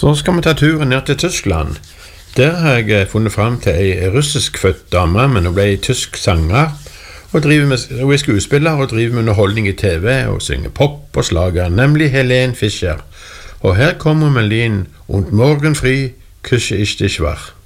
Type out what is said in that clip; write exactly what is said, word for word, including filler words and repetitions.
Så skal vi ta turen ned til Tyskland. Der har jeg funnet frem til ei russiskfødt dame, men hun ble tysk sanger, og driver med, hun er skuespiller og driver med underholdning i T V og synger pop og slager, nemlig Helene Fischer. Og her kommer melodien «Und morgen früh küsse ich dich wach».